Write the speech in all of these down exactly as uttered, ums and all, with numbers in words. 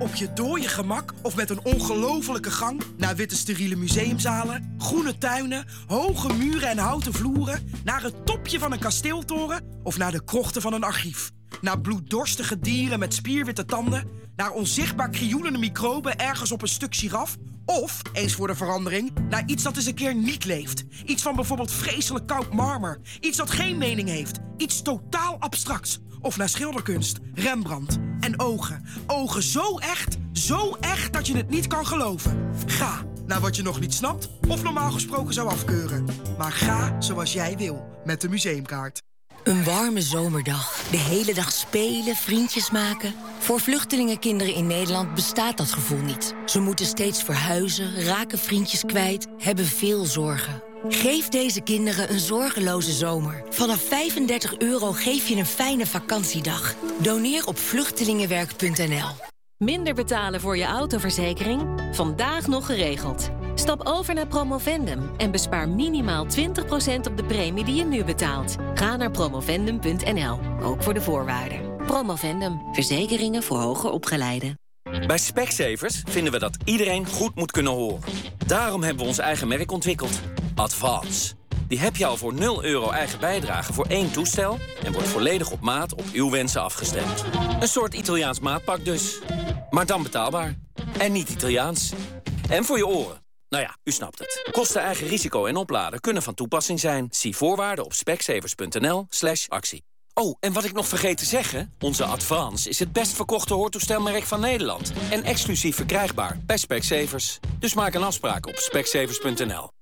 op je dode gemak of met een ongelofelijke gang naar witte steriele museumzalen, groene tuinen, hoge muren en houten vloeren, naar het topje van een kasteeltoren of naar de krochten van een archief. Naar bloeddorstige dieren met spierwitte tanden, naar onzichtbaar krioelende microben ergens op een stuk giraf, of, eens voor de verandering, naar iets dat eens een keer niet leeft. Iets van bijvoorbeeld vreselijk koud marmer. Iets dat geen mening heeft. Iets totaal abstracts. Of naar schilderkunst, Rembrandt en ogen. Ogen zo echt, zo echt dat je het niet kan geloven. Ga naar wat je nog niet snapt of normaal gesproken zou afkeuren. Maar ga zoals jij wil met de museumkaart. Een warme zomerdag. De hele dag spelen, vriendjes maken. Voor vluchtelingenkinderen in Nederland bestaat dat gevoel niet. Ze moeten steeds verhuizen, raken vriendjes kwijt, hebben veel zorgen. Geef deze kinderen een zorgeloze zomer. Vanaf vijfendertig euro geef je een fijne vakantiedag. Doneer op vluchtelingenwerk punt n l. Minder betalen voor je autoverzekering? Vandaag nog geregeld. Stap over naar Promovendum en bespaar minimaal twintig procent op de premie die je nu betaalt. Ga naar promovendum punt n l, ook voor de voorwaarden. Promovendum, verzekeringen voor hoger opgeleiden. Bij Specsavers vinden we dat iedereen goed moet kunnen horen. Daarom hebben we ons eigen merk ontwikkeld. Advance. Die heb je al voor nul euro eigen bijdrage voor één toestel en wordt volledig op maat op uw wensen afgestemd. Een soort Italiaans maatpak dus. Maar dan betaalbaar. En niet Italiaans. En voor je oren. Nou ja, u snapt het. Kosten, eigen risico en opladen kunnen van toepassing zijn. Zie voorwaarden op specsavers punt n l slash actie. Oh, en wat ik nog vergeet te zeggen, onze Advance is het best verkochte hoortoestelmerk van Nederland. En exclusief verkrijgbaar bij Specsavers. Dus maak een afspraak op specsavers punt n l.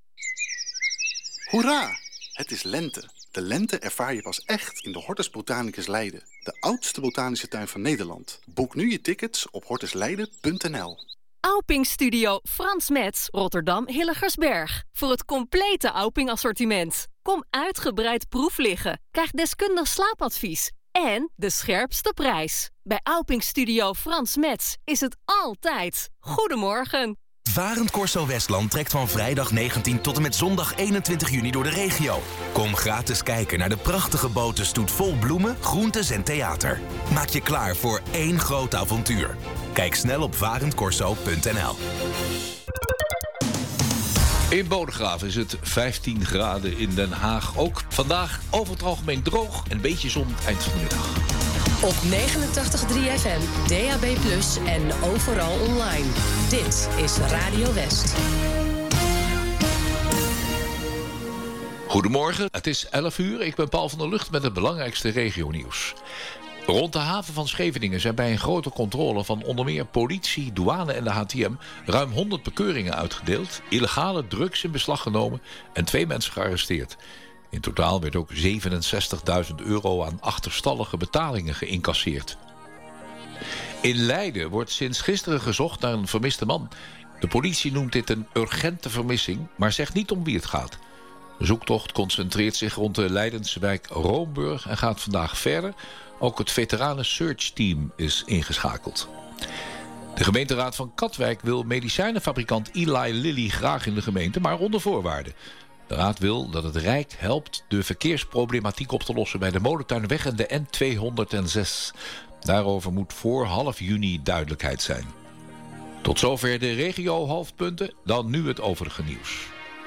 Hoera! Het is lente. De lente ervaar je pas echt in de Hortus Botanicus Leiden. De oudste botanische tuin van Nederland. Boek nu je tickets op hortus leiden punt n l. Auping Studio Frans Metz, Rotterdam Hilligersberg. Voor het complete Auping assortiment. Kom uitgebreid proef liggen. Krijg deskundig slaapadvies. En de scherpste prijs. Bij Auping Studio Frans Metz is het altijd. Goedemorgen. Varend Corso Westland trekt van vrijdag negentien tot en met zondag eenentwintig juni door de regio. Kom gratis kijken naar de prachtige botenstoet vol bloemen, groentes en theater. Maak je klaar voor één groot avontuur. Kijk snel op varend corso punt n l. In Bodegraven is het vijftien graden, in Den Haag ook. Vandaag over het algemeen droog en een beetje zon eind van de middag. Op negenentachtig komma drie F M, D A B plus, en overal online. Dit is Radio West. Goedemorgen, het is elf uur. Ik ben Paul van der Lucht met het belangrijkste regionieuws. Rond de haven van Scheveningen zijn bij een grote controle van onder meer politie, douane en de H T M ruim honderd bekeuringen uitgedeeld, illegale drugs in beslag genomen en twee mensen gearresteerd. In totaal werd ook zevenenzestigduizend euro aan achterstallige betalingen geïncasseerd. In Leiden wordt sinds gisteren gezocht naar een vermiste man. De politie noemt dit een urgente vermissing, maar zegt niet om wie het gaat. De zoektocht concentreert zich rond de Leidense wijk Roomburg en gaat vandaag verder. Ook het veteranen search team is ingeschakeld. De gemeenteraad van Katwijk wil medicijnenfabrikant Eli Lilly graag in de gemeente, maar onder voorwaarden. De raad wil dat het Rijk helpt de verkeersproblematiek op te lossen bij de Molentuinweg en de N tweehonderdzes. Daarover moet voor half juni duidelijkheid zijn. Tot zover de regio-hoofdpunten, dan nu het overige nieuws.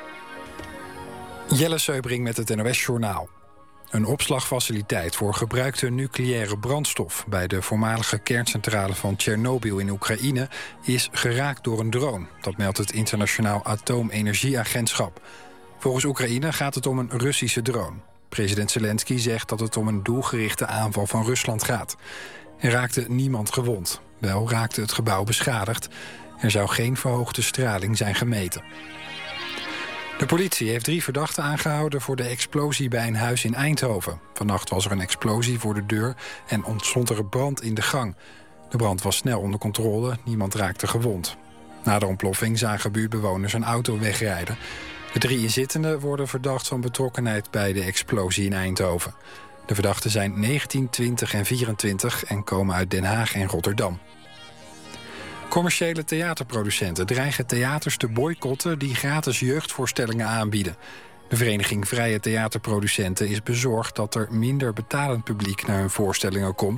Jelle Seubring met het N O S-journaal. Een opslagfaciliteit voor gebruikte nucleaire brandstof bij de voormalige kerncentrale van Tsjernobyl in Oekraïne is geraakt door een drone. Dat meldt het Internationaal Atoomenergieagentschap. Volgens Oekraïne gaat het om een Russische drone. President Zelensky zegt dat het om een doelgerichte aanval van Rusland gaat. Er raakte niemand gewond. Wel raakte het gebouw beschadigd. Er zou geen verhoogde straling zijn gemeten. De politie heeft drie verdachten aangehouden voor de explosie bij een huis in Eindhoven. Vannacht was er een explosie voor de deur en ontstond er een brand in de gang. De brand was snel onder controle, niemand raakte gewond. Na de ontploffing zagen buurtbewoners een auto wegrijden. De drie inzittenden worden verdacht van betrokkenheid bij de explosie in Eindhoven. De verdachten zijn negentien, twintig en vierentwintig en komen uit Den Haag en Rotterdam. Commerciële theaterproducenten dreigen theaters te boycotten die gratis jeugdvoorstellingen aanbieden. De vereniging Vrije Theaterproducenten is bezorgd dat er minder betalend publiek naar hun voorstellingen komt,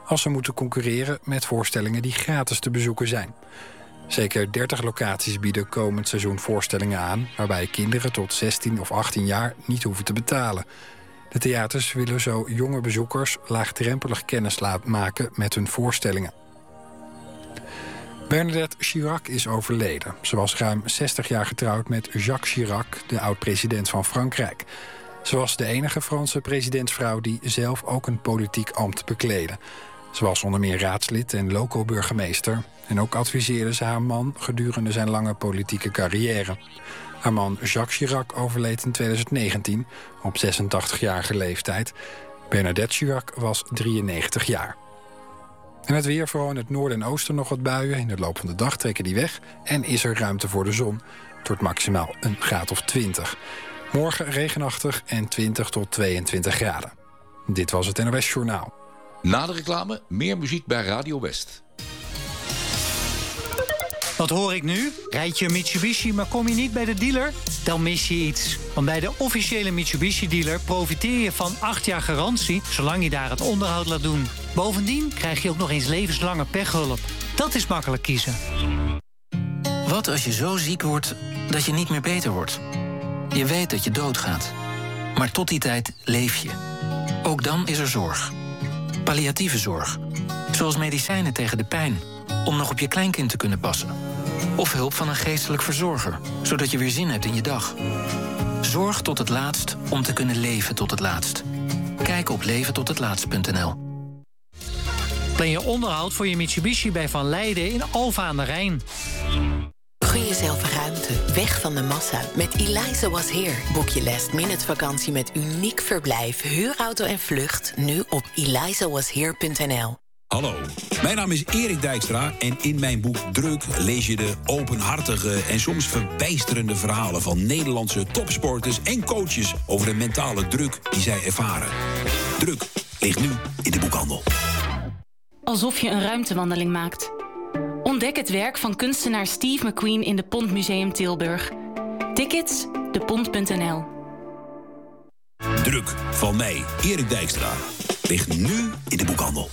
als ze moeten concurreren met voorstellingen die gratis te bezoeken zijn. Zeker dertig locaties bieden komend seizoen voorstellingen aan, waarbij kinderen tot zestien of achttien jaar niet hoeven te betalen. De theaters willen zo jonge bezoekers laagdrempelig kennis laten maken met hun voorstellingen. Bernadette Chirac is overleden. Ze was ruim zestig jaar getrouwd met Jacques Chirac, de oud-president van Frankrijk. Ze was de enige Franse presidentsvrouw die zelf ook een politiek ambt bekleedde. Ze was onder meer raadslid en loco-burgemeester. En ook adviseerde ze haar man gedurende zijn lange politieke carrière. Haar man Jacques Chirac overleed in twintig negentien op zesentachtigjarige leeftijd. Bernadette Chirac was drieënnegentig jaar. En het weer, vooral in het noorden en oosten nog wat buien. In de loop van de dag trekken die weg en is er ruimte voor de zon. Het wordt maximaal een graad of twintig. Morgen regenachtig en twintig tot tweeëntwintig graden. Dit was het N O S Journaal. Na de reclame meer muziek bij Radio West. Wat hoor ik nu? Rijd je een Mitsubishi, maar kom je niet bij de dealer? Dan mis je iets. Want bij de officiële Mitsubishi-dealer profiteer je van acht jaar garantie, zolang je daar het onderhoud laat doen. Bovendien krijg je ook nog eens levenslange pechhulp. Dat is makkelijk kiezen. Wat als je zo ziek wordt dat je niet meer beter wordt? Je weet dat je doodgaat. Maar tot die tijd leef je. Ook dan is er zorg. Palliatieve zorg. Zoals medicijnen tegen de pijn, om nog op je kleinkind te kunnen passen. Of hulp van een geestelijk verzorger, zodat je weer zin hebt in je dag. Zorg tot het laatst om te kunnen leven tot het laatst. Kijk op leven tot het laatst punt n l. Plan je onderhoud voor je Mitsubishi bij Van Leiden in Alphen aan de Rijn. Gun jezelf ruimte, weg van de massa. Met Eliza Was Here boek je last minute vakantie met uniek verblijf, huurauto en vlucht nu op eliza was here punt n l. Hallo, mijn naam is Erik Dijkstra en in mijn boek Druk lees je de openhartige en soms verbijsterende verhalen van Nederlandse topsporters en coaches over de mentale druk die zij ervaren. Druk ligt nu in de boekhandel. Alsof je een ruimtewandeling maakt. Ontdek het werk van kunstenaar Steve McQueen in de Pont Museum Tilburg. Tickets, de pont punt n l. Druk van mij, Erik Dijkstra, ligt nu in de boekhandel.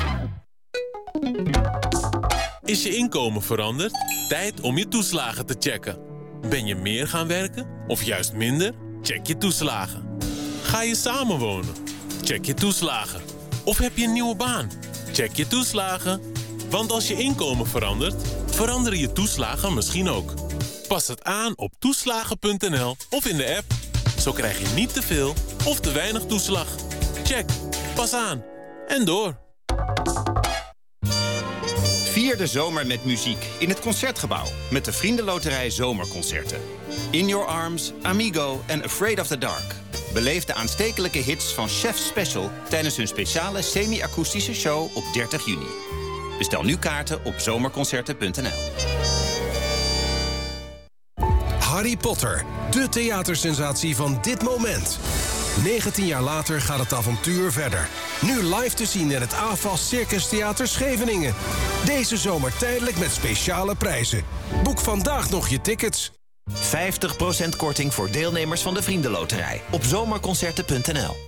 Is je inkomen veranderd? Tijd om je toeslagen te checken. Ben je meer gaan werken of juist minder? Check je toeslagen. Ga je samenwonen? Check je toeslagen. Of heb je een nieuwe baan? Check je toeslagen. Want als je inkomen verandert, veranderen je toeslagen misschien ook. Pas het aan op toeslagen punt n l of in de app. Zo krijg je niet te veel of te weinig toeslag. Check. Pas aan. En door. Vier de zomer met muziek in het Concertgebouw met de Vriendenloterij Zomerconcerten. In Your Arms, Amigo en Afraid of the Dark. Beleef de aanstekelijke hits van Chef Special tijdens hun speciale semi-akoestische show op dertig juni. Bestel nu kaarten op zomerconcerten punt n l. Harry Potter, de theatersensatie van dit moment. negentien jaar later gaat het avontuur verder. Nu live te zien in het A F A S Circus Theater Scheveningen. Deze zomer tijdelijk met speciale prijzen. Boek vandaag nog je tickets. vijftig procent korting voor deelnemers van de Vriendenloterij op zomerconcerten punt n l.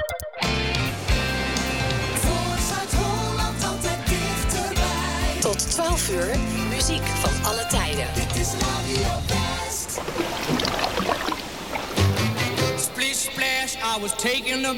Tot twaalf uur, muziek van alle tijden. Dit is Radio West. Split splash, I was taking a